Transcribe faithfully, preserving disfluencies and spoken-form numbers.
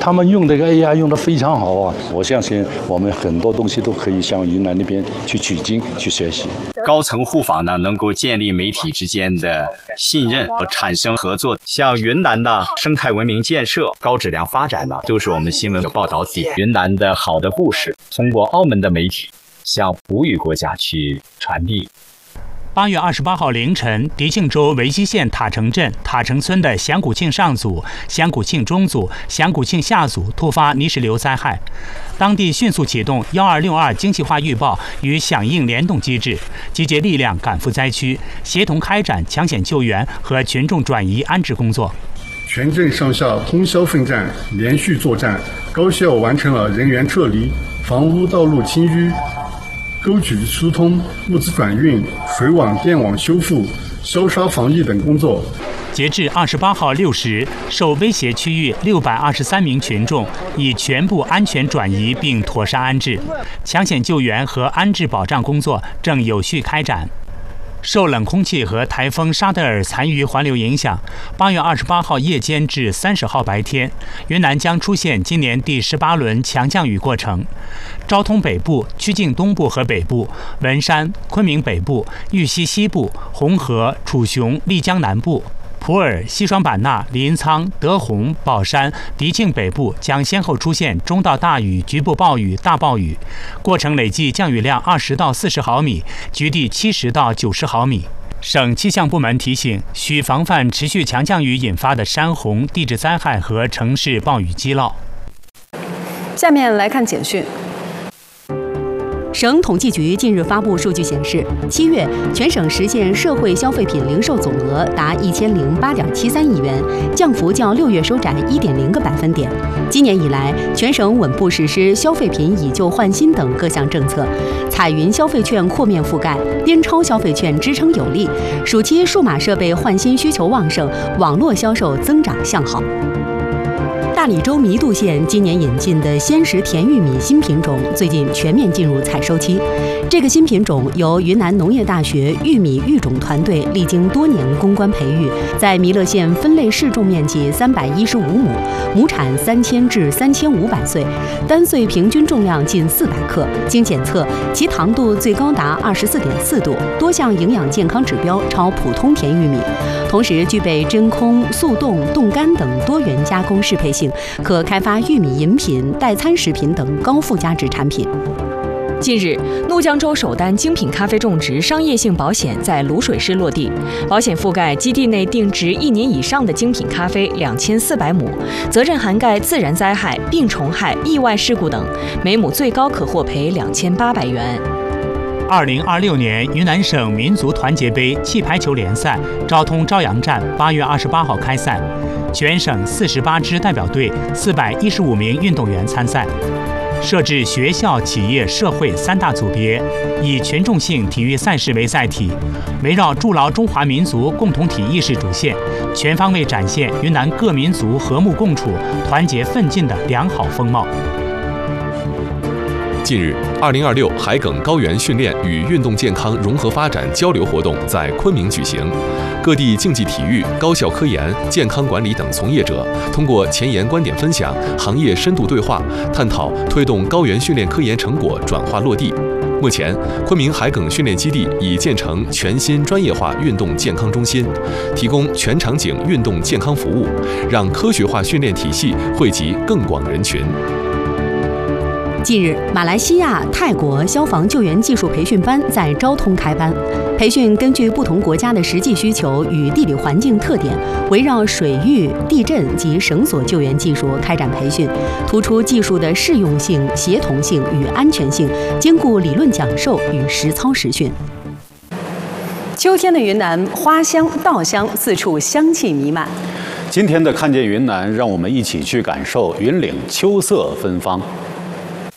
他们用这个 A I 用得非常好啊！我相信我们很多东西都可以向云南那边去取经、去学习。 高层互访呢，能够建立媒体之间的信任和产生合作。像云南的生态文明建设、高质量发展呢，都是我们新闻的报道点。云南的好的故事，通过澳门的媒体向葡语国家去传递。 八月二十八号凌晨，迪庆州维基县塔城镇塔城村的响古庆上组、响古庆中组、响古庆下组突发泥石流灾害，当地迅速启动幺二六二精细化预报与响应联动机制，集结力量赶赴灾区，协同开展抢险救援和群众转移安置工作。 全镇上下通宵奋战，连续作战，高效完成了人员撤离、房屋道路清淤、沟渠疏通、物资转运、水网电网修复、消杀防疫等工作。 截至二十八号六时，受威胁区域六百二十三名群众已全部安全转移并妥善安置，抢险救援和安置保障工作正有序开展。受冷空气和台风沙德尔残余环流影响，八月二十八号夜间至三十号白天，云南将出现今年第十八轮强降雨过程。昭通北部、曲靖东部和北部、文山、昆明北部、玉溪西部、红河、楚雄、丽江南部、普洱、西双版纳、临沧、德宏、保山、迪庆北部将先后出现中到大雨、局部暴雨、大暴雨，过程累计降雨量二十到四十毫米，局地七十到九十毫米。省气象部门提醒，需防范持续强降雨引发的山洪、地质灾害和城市暴雨积涝。 下面来看简讯。 省统计局近日发布数据显示，七月全省实现社会消费品零售总额达一千零八点七三亿元，降幅较六月收窄一点零个百分点。今年以来，全省稳步实施消费品以旧换新等各项政策，彩云消费券扩面覆盖，边超消费券支撑有力，暑期数码设备换新需求旺盛，网络销售增长向好。大理州弥渡县今年引进的鲜食甜玉米新品种，最近全面进入采收期。这个新品种由云南农业大学玉米育种团队历经多年攻关培育，在弥勒县分类试种面积三百一十五亩，亩产三千至三千五百穗，单穗平均重量近四百克。经检测，其糖度最高达二十四点四度，多项营养健康指标超普通甜玉米，同时具备真空、速冻、冻干等多元加工适配性。可开发玉米饮品、代餐食品等高附加值产品。 近日，怒江州首单精品咖啡种植商业性保险在卤水市落地，保险覆盖基地内定植一年以上的精品咖啡两千四百亩，责任涵盖自然灾害、病虫害、意外事故等，每亩最高可获赔两千八百元。 二零二六年云南省民族团结杯气排球联赛昭通朝阳站八月二十八号开赛，全省四十八支代表队、四百一十五名运动员参赛。设置学校、企业、社会三大组别，以群众性体育赛事为载体，围绕筑牢中华民族共同体意识主线，全方位展现云南各民族和睦共处、团结奋进的良好风貌。 近日，二零二六海埂高原训练与运动健康融合发展交流活动在昆明举行。各地竞技体育、高校科研、健康管理等从业者通过前沿观点分享、行业深度对话，探讨推动高原训练科研成果转化落地。目前，昆明海埂训练基地已建成全新专业化运动健康中心，提供全场景运动健康服务，让科学化训练体系惠及更广人群。 近日，马来西亚、泰国消防救援技术培训班在昭通开班。培训根据不同国家的实际需求与地理环境特点，围绕水域、地震及绳索救援技术开展培训，突出技术的适用性、协同性与安全性，兼顾理论讲授与实操实训。 秋天的云南，花香、稻香四处香气弥漫。 今天的看见云南，让我们一起去感受云岭秋色芬芳。